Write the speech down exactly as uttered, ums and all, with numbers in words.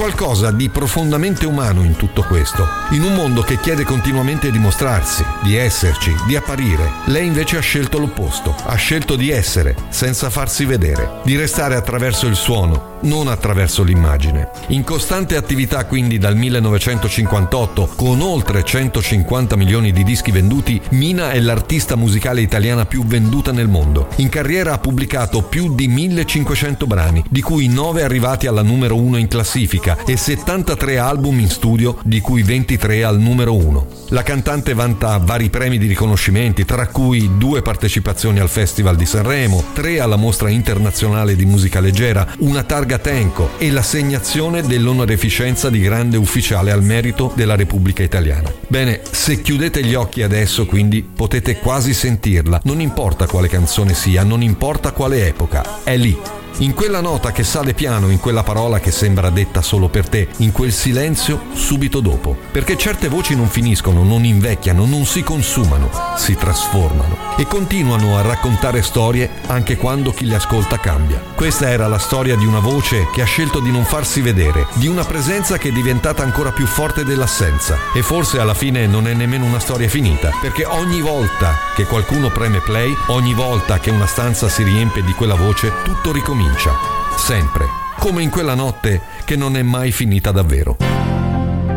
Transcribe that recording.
qualcosa di profondamente umano in tutto questo. In un mondo che chiede continuamente di mostrarsi, di esserci, di apparire, lei invece ha scelto l'opposto. Ha scelto di essere, senza farsi vedere, di restare attraverso il suono, non attraverso l'immagine. In costante attività quindi dal millenovecentocinquantotto, con oltre centocinquanta milioni di dischi venduti, Mina è l'artista musicale italiana più venduta nel mondo. In carriera ha pubblicato più di millecinquecento brani, di cui nove arrivati alla numero uno in classifica e settantatré album in studio, di cui ventitré al numero uno. La cantante vanta vari premi di riconoscimenti, tra cui due partecipazioni al Festival di Sanremo, tre alla Mostra Internazionale di Musica Leggera, una targa Tenco e l'assegnazione dell'onoreficenza di grande ufficiale al merito della Repubblica Italiana. Bene, se chiudete gli occhi adesso, quindi potete quasi sentirla. Non importa quale canzone sia, non importa quale epoca, è lì. In quella nota che sale piano, in quella parola che sembra detta solo per te, in quel silenzio subito dopo. Perché certe voci non finiscono, non invecchiano, non si consumano, si trasformano e continuano a raccontare storie anche quando chi le ascolta cambia. Questa era la storia di una voce che ha scelto di non farsi vedere, di una presenza che è diventata ancora più forte dell'assenza. E forse alla fine non è nemmeno una storia finita, perché ogni volta che qualcuno preme play, ogni volta che una stanza si riempie di quella voce, tutto ricomincia. Sempre, come in quella notte che non è mai finita davvero.